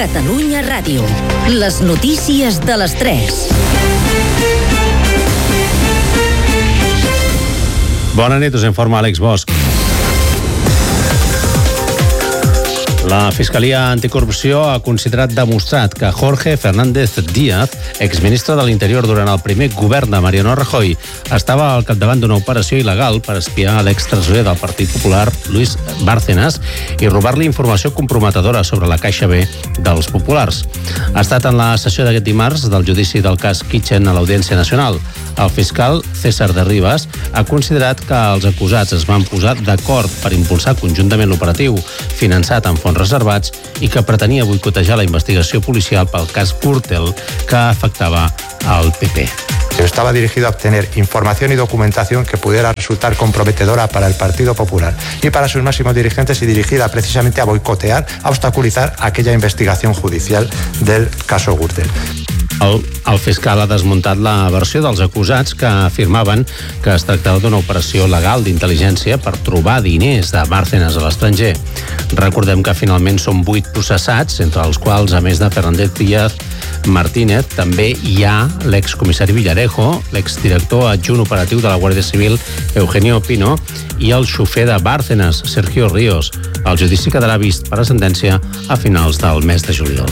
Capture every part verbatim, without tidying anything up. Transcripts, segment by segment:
Catalunya Ràdio. Les notícies de les tres. Bona nit, us informa Àlex Bosch. La Fiscalia Anticorrupció ha considerat demostrat que Jorge Fernández Díaz, exministre de l'Interior durant el primer govern de Mariano Rajoy, estava al capdavant d'una operació il·legal per espiar l'extresorer del Partit Popular, Luis Bárcenas, i robar-li informació comprometedora sobre la Caixa B dels populars. Ha estat en la sessió d'aquest dimarts del judici del cas Kitchen a l'Audiència Nacional. El fiscal César de Rivas ha considerat que els acusats es van posar d'acord per impulsar conjuntament l'operatiu, finançat amb fons reservats, i que pretenia boicotejar la investigació policial pel cas Gürtel que afectava al P P. Estaba dirigido a obtener información y documentación que pudiera resultar comprometedora para el Partido Popular y para sus máximos dirigentes, y dirigida precisamente a boicotear, a obstaculizar aquella investigación judicial del caso Gürtel. El, el fiscal ha desmuntat la versió dels acusats que afirmaven que es tractava d'una operació legal d'intel·ligència per trobar diners de Bárcenas a l'estranger. Recordem que finalment són vuit processats, entre els quals, a més de Fernández Díaz Martínez, també hi ha l'excomissari Villarejo, l'exdirector adjunt operatiu de la Guàrdia Civil, Eugenio Pino, i el xofer de Bárcenas, Sergio Ríos. El judici quedarà vist per a sentència a finals del mes de juliol.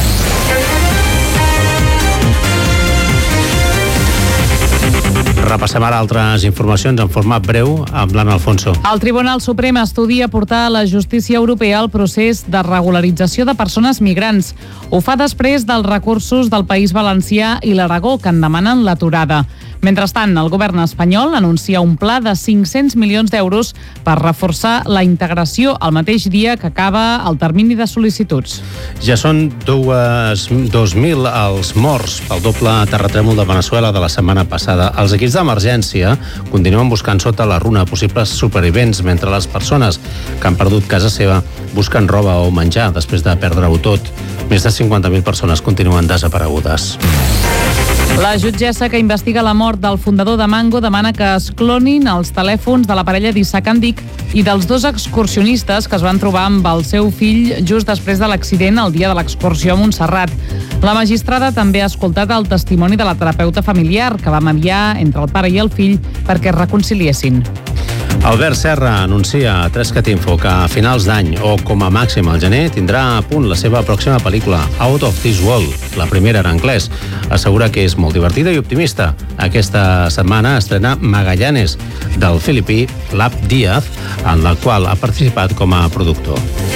Repassem ara altres informacions en format breu amb l'Anna Alfonso. El Tribunal Suprem estudia portar a la justícia europea el procés de regularització de persones migrants. Ho fa després dels recursos del País Valencià i l'Aragó, que en demanen l'aturada. Mentrestant, el govern espanyol anuncia un pla de cinc-cents milions d'euros per reforçar la integració el mateix dia que acaba el termini de sol·licituds. Ja són dos mil els morts pel doble terratrèmol de Veneçuela de la setmana passada. Els equips d'emergència continuen buscant sota la runa possibles supervivents, mentre les persones que han perdut casa seva busquen roba o menjar després de perdre-ho tot. Més de cinquanta mil persones continuen desaparegudes. La jutgessa que investiga la mort del fundador de Mango demana que es clonin els telèfons de la parella d'Isaac Andic i dels dos excursionistes que es van trobar amb el seu fill just després de l'accident el dia de l'excursió a Montserrat. La magistrada també ha escoltat el testimoni de la terapeuta familiar que va mediar entre el pare i el fill perquè es reconciliessin. Albert Serra anuncia a Trescatinfo que a finals d'any o com a màxim al gener tindrà a punt la seva pròxima pel·lícula, Out of This World, la primera en anglès. Assegura que és molt divertida i optimista. Aquesta setmana estrena Magallanes, del filipí Lap Díaz, en la qual ha participat com a productor.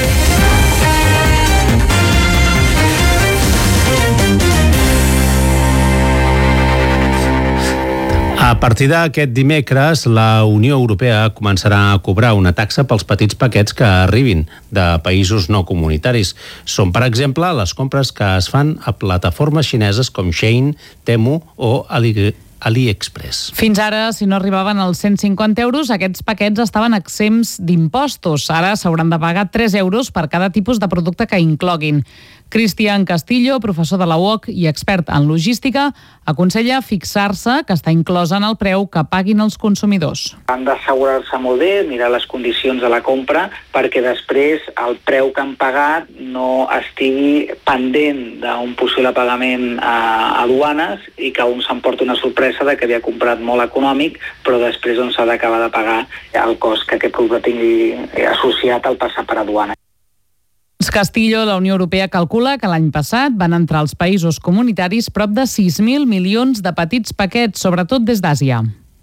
A partir d'aquest dimecres, la Unió Europea començarà a cobrar una taxa pels petits paquets que arribin de països no comunitaris. Són, per exemple, les compres que es fan a plataformes xineses com Shein, Temu o Ali AliExpress. Fins ara, si no arribaven als cent cinquanta euros, aquests paquets estaven exempts d'impostos. Ara s'hauran de pagar tres euros per cada tipus de producte que incloguin. Cristian Castillo, professor de la U O C i expert en logística, aconsella fixar-se que està inclosa en el preu que paguin els consumidors. Han d'assegurar-se molt bé, mirar les condicions de la compra, perquè després el preu que han pagat no estigui pendent d'un possible pagament a aduanes i que un s'emporti una sorpresa de que havia comprat molt econòmic, però després on s'ha d'acabar de pagar el cost que aquest producte tingui associat al passar per aduana. Castillo, la Unió Europea calcula que l'any passat van entrar als països comunitaris prop de sis mil milions de petits paquets, sobretot des d'Àsia.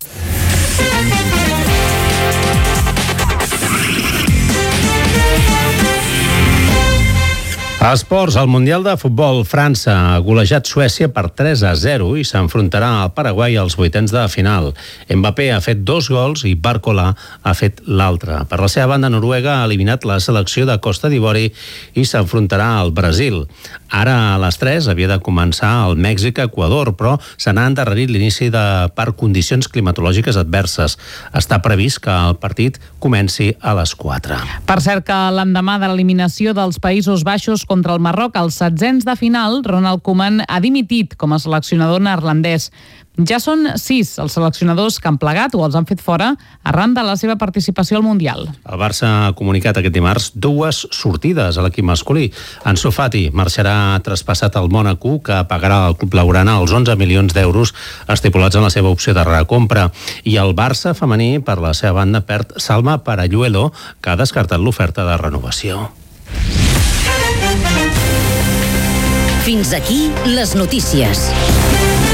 A esports, al Mundial de Futbol, França ha golejat Suècia per tres a zero i s'enfrontarà al Paraguai als vuitens de final. Mbappé ha fet dos gols i Barcola ha fet l'altre. Per la seva banda, Noruega ha eliminat la selecció de Costa d'Ivori i s'enfrontarà al Brasil. Ara a les tres havia de començar el Mèxic-Equador, però se n'ha endarrerit l'inici de per condicions climatològiques adverses. Està previst que el partit comenci a les quatre. Per cert que l'endemà de l'eliminació dels Països Baixos contra el Marroc als setzents de final, Ronald Koeman ha dimitit com a seleccionador neerlandès. Ja són sis els seleccionadors que han plegat o els han fet fora arran de la seva participació al Mundial. El Barça ha comunicat aquest dimarts dues sortides a l'equip masculí. Ansu Fati marxarà traspassat al Mònaco, que pagarà al club blaugrana els onze milions d'euros estipulats en la seva opció de recompra. I el Barça femení, per la seva banda, perd Salma Paralluelo, que ha descartat l'oferta de renovació. Fins aquí les notícies.